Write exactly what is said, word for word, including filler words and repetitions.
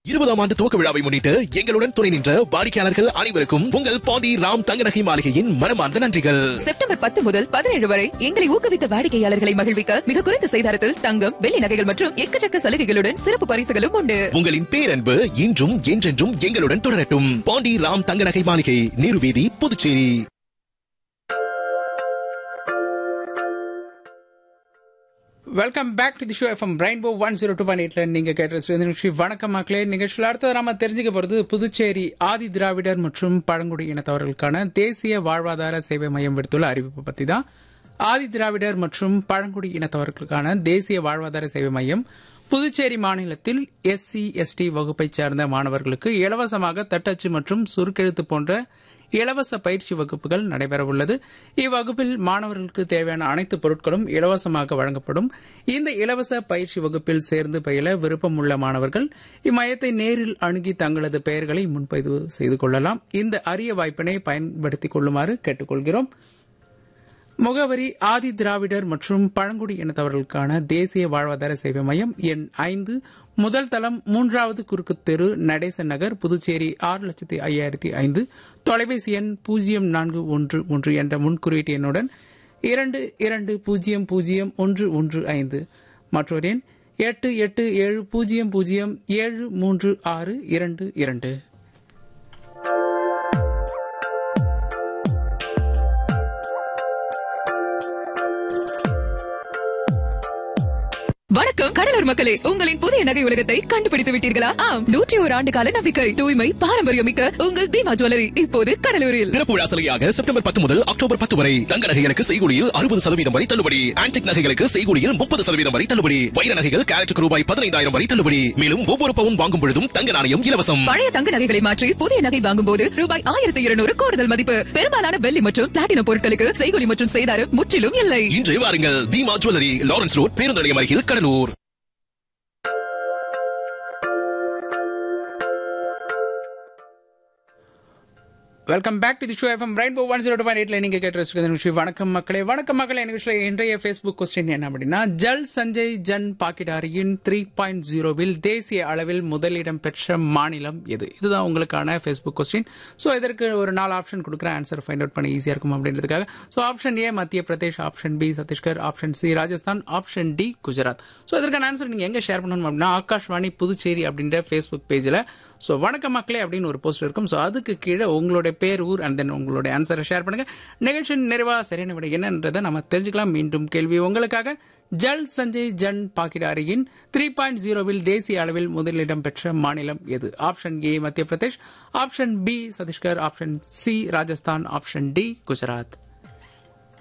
இருபதாம் ஆண்டு துவக்க விழாவை முன்னிட்டு எங்களுடன் துணை நின்ற வாடிக்கையாளர்கள் அனைவருக்கும் உங்கள் பாண்டி ராம் தங்க நகை மாளிகையின் மனமார்ந்த நன்றிகள். செப்டம்பர் பத்து முதல் பதினேழு வரை எங்களை ஊக்குவித்த வாடிக்கையாளர்களை மகிழ்விக்க மிக குறைந்த செய்தாரத்தில் தங்கம், வெள்ளி நகைகள் மற்றும் எக்கச்சக்க சலுகைகளுடன் சிறப்பு பரிசுகளும் உண்டு. உங்களின் பேரன்பு இன்றும் என்றென்றும் எங்களுடன் தொடரட்டும். பாண்டி ராம் தங்க நகை மாளிகை, நீர்வீதி, Puducherry. Welcome back to the show FM rainbow one zero two point எயிட்ல நீங்க கேட்ட நிகழ்ச்சி வணக்கம் மக்களே. நிகழ்ச்சியில் அடுத்தது நாம தெரிஞ்சுக்க போறது புதுச்சேரி ஆதி திராவிடர் மற்றும் பழங்குடி இனத்தவர்களுக்கான தேசிய வாழ்வாதார சேவை மையம் விடுத்துள்ள அறிவிப்பு பத்தி தான். ஆதி திராவிடர் மற்றும் பழங்குடி இனத்தவர்களுக்கான தேசிய வாழ்வாதார சேவை மையம் புதுச்சேரி மாநிலத்தில் எஸ்சி எஸ்டி வகுப்பை சேர்ந்த மாணவர்களுக்கு இலவசமாக தட்டச்சு மற்றும் சுருக்கெழுத்து போன்ற இலவச பயிற்சி வகுப்புகள் நடைபெறவுள்ளது. இவ்வகுப்பில் மாணவர்களுக்கு தேவையான அனைத்து பொருட்களும் இலவசமாக வழங்கப்படும். இந்த இலவச பயிற்சி வகுப்பில் சேர்ந்து பயில விருப்பம் உள்ள மாணவர்கள் இம்மையத்தை நேரில் அணுகி தங்களது பெயர்களை முன்பதிவு செய்து கொள்ளலாம். இந்த அரிய வாய்ப்பினை பயன்படுத்திக் கொள்ளுமாறு கேட்டுக் கொள்கிறோம். முகவரி ஆதி திராவிடர் மற்றும் பழங்குடி இனத்தவர்களுக்கான தேசிய வாழ்வாதார சேவை மையம், எண் ஐந்து, முதல் தளம், மூன்றாவது குறுக்கு தெரு, நடேசன் நகர், புதுச்சேரி ஆறு லட்சத்தி ஐயாயிரத்தி ஐந்து. தொலைபேசி எண் பூஜ்ஜியம் நான்கு ஒன்று ஒன்று என்ற முன்குறியீட்டு எண்ணுடன் இரண்டு இரண்டு பூஜ்ஜியம் பூஜ்ஜியம் ஒன்று ஒன்று ஐந்து. மற்றொரு எண் எட்டு எட்டு ஏழு பூஜ்ஜியம் பூஜ்ஜியம் ஏழு மூன்று ஆறு இரண்டு இரண்டு. வணக்கம் கடலூர் மக்களே, உங்களின் புதிய நகை உலகத்தை கண்டுபிடித்து விட்டீர்களா? ஆம், நூற்றி ஒரு ஆண்டு கால நம்பிக்கை, தூய்மை, பாரம்பரியம் மிக்க உங்கள் பீமா ஜுவல்லரி இப்போது கடலூரில். திறப்பு விழா சலுகையாக செப்டம்பர் பத்து முதல் அக்டோபர் பத்து வரை தங்க நகைகளுக்கு செய்கூலியில் அறுபது சதவீதம் வரை தள்ளுபடி. ஆன்டிக் நகைகளுக்கு செய்கூலியில் முப்பது சதவீதம் வரை தள்ளுபடி. வைர நகைகள் கேரட்டுக்கு ரூபாய் பதினைந்தாயிரம் வரை தள்ளுபடி. மேலும் ஒவ்வொரு பவுன் வாங்கும் பொழுதும் தங்க நாணயம் இலவசம். பழைய தங்க நகைகளை மாற்றி புதிய நகை வாங்கும் போது ரூபாய் ஆயிரத்தி இருநூறு கூடுதல் மதிப்பு. பெரும்பாலான வெள்ளி மற்றும் பிளாட்டினம் பொருட்களுக்கு செய்கூலி மற்றும் செய்தாரம் முற்றிலும் இல்லை. இன்று வாருங்கள், பீமா ஜுவல்லரி, லாரன்ஸ் ரோட், பேருந்து நிலையம் அருகில், Cuddalore. Welcome back to the show FM rainbow one zero two point எயிட்ல நீங்க கேட்ட நிகழ்ச்சி வணக்கம் மக்களே. வணக்கம் மக்களே. நிகழ்ச்சியில் இன்றைய ஃபேஸ்புக் கொஸ்டின் என்ன அப்படின்னா, ஜல் சஞ்சய் ஜன் பாக்கிடாரியின் த்ரீ பாயிண்ட் ஜீரோவில் தேசிய அளவில் முதலிடம் பெற்ற மாநிலம் எது? இதுதான் உங்களுக்கான ஃபேஸ்புக் கொஸ்டின். ஸோ இதற்கு ஒரு நாலு ஆப்ஷன் கொடுக்குறேன், ஆன்சர் ஃபைண்ட் அவுட் பண்ண ஈஸியா இருக்கும் அப்படின்றதுக்காக. ஸோ ஆப்ஷன் ஏ மத்திய Pradesh, option B Chhattisgarh, option C Rajasthan, option D Gujarat. So இதற்கான ஆன்சர் நீங்க எங்க ஷேர் பண்ணணும் அப்படின்னா ஆகாஷ்வாணி புதுச்சேரி அப்படின்ற ஃபேஸ்புக் பேஜ்ல ஸோ வணக்கம் மக்களே அப்படின்னு ஒரு போஸ்ட் இருக்கும். ஸோ அதுக்கு கீழே உங்களுடைய பேர், ஊர் அண்ட் தென் உங்களுடைய ஆன்சரை ஷேர் பண்ணுங்க. நிகழ்ச்சியின் நிறைவா சரியான விட என்னன்றதை நம்ம தெரிஞ்சுக்கலாம். மீண்டும் கேள்வி உங்களுக்காக. ஜல் சஞ்சய் ஜன் பாக்கிடாரியின் த்ரீ பாயிண்ட் ஜீரோவில் தேசிய அளவில் முதலிடம் பெற்ற மாநிலம் எது? ஆப்ஷன் ஏ மத்திய Pradesh, option B Chhattisgarh, option C Rajasthan, option D Gujarat.